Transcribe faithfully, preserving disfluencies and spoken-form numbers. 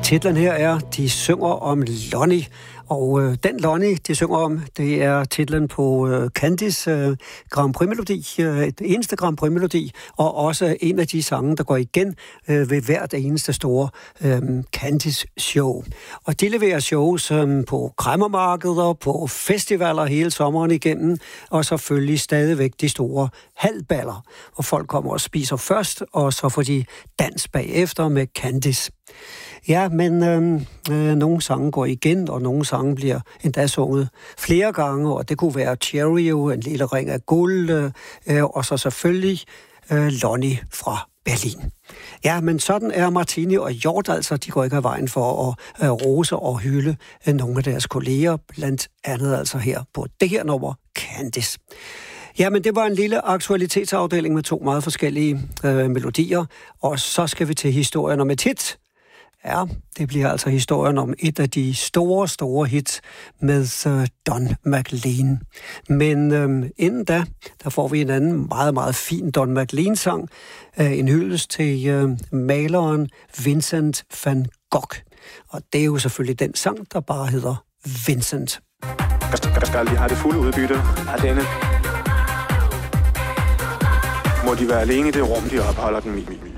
Titlen her er, de synger om Lonnie, og øh, den Lonnie, de synger om, det er titlen på øh, Candys øh, Grand Prix-melodi, øh, et eneste Grand Prix-melodi, og også en af de sange, der går igen øh, ved hvert eneste store øh, Candys show. Og de leverer shows øh, på kræmmermarkeder, på festivaler hele sommeren igennem, og selvfølgelig stadigvæk de store halvballer, hvor folk kommer og spiser først, og så får de dans bagefter med Candys. Ja, men øh, øh, nogle sange går igen, og nogle sange bliver endda sunget flere gange, og det kunne være Cheerio, En lille ring af guld, øh, og så selvfølgelig øh, Lonnie fra Berlin. Ja, men sådan er Martini og Hjort altså, de går ikke af vejen for at øh, rose og hylde øh, nogle af deres kolleger, blandt andet altså her på det her nummer, Candys. Ja, men det var en lille aktualitetsafdeling med to meget forskellige øh, melodier, og så skal vi til historien om et hit. Ja, det bliver altså historien om et af de store, store hits med uh, Don McLean. Men uh, inden da, der får vi en anden meget, meget fin Don McLean-sang. Uh, en hyldest til uh, maleren Vincent van Gogh. Og det er jo selvfølgelig den sang, der bare hedder Vincent. Jeg skal lige have det fulde udbytte af denne. Må de være alene i det rum, de opholder den i.